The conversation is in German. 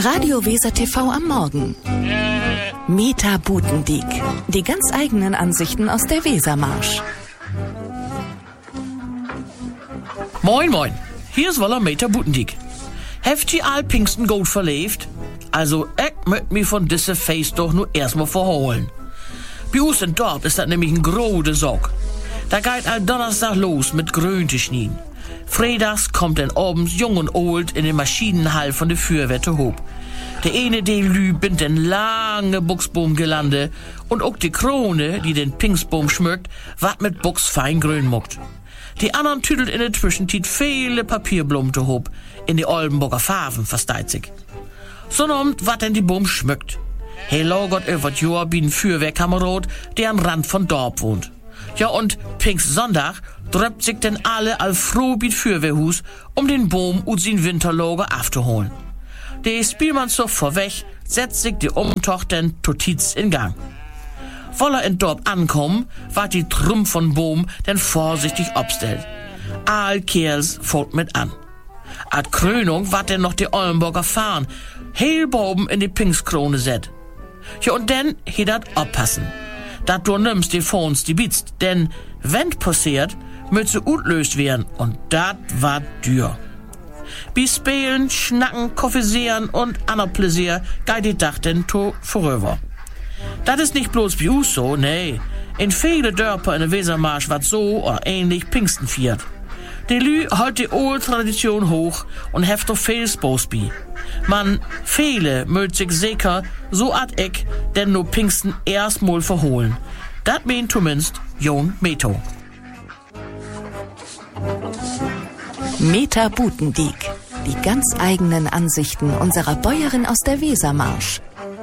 Radio Weser TV am Morgen. Meta Butendiek. Die ganz eigenen Ansichten aus der Wesermarsch. Moin moin, hier ist Woller Meta Butendiek. Heft ihr all Pfingsten gut verlebt? Also, ich möcht mich von diese Face doch nur erstmal verholen. Bei uns in Dorf ist das nämlich ein grode Sock. Da geht all Donnerstag los mit Grünteschnien. Freitags kommt dann abends jung und old in den Maschinenhall von der Feuerwehr hob. Der eine Delü bindt den lange Buchsbaumgelande und auch die Krone, die den Pfingstbaum schmückt, wat mit Buchs fein grün muckt. Die anderen tüdelt in der Zwischenzeit viele Papierblumte hob, in die Oldenburger Farben versteit sich. So nommt wat denn die Baum schmückt. Hey logert über Jahr bin Feuerwehrkamerad, der am Rand von Dorf wohnt. Ja, und Pfingstsonntag dröppt sich denn alle all froh bit Feuerwehrhus, um den Baum und sin Winterlager aufzuholen. Der Spielmannszug vorweg setzt sich die Umtochten Totiz in Gang. Woller in Dorf ankommen, wart die Trümp von Baum denn vorsichtig obstellt. All Kerls folgt mit an. Ad Krönung wart denn noch die Oldenburger Fahren, heel Baum in die Pfingstkrone set. Ja, und denn he dat oppassen. Dat du nimmst die Phones die bitst, denn wenn passiert, müt sie utlöst werden und dat war dür. Bi Spielen, Schnacken, Koffeesieren und ander Pläsier geht die Dach denn to vorüber. Dat ist nicht bloß bei uns so, nee. In viele Dörper in der Wesermarsch wat so oder ähnlich Pfingsten viert. Die Lü hält die alte Tradition hoch und heft doch viel Spaß bi. Man, viele mögt sich sicher, so ad ich, denn nur Pfingsten erstmal verholen. Dat meint zumindest Jon Meto. Meta Butendiek. Die ganz eigenen Ansichten unserer Bäuerin aus der Wesermarsch.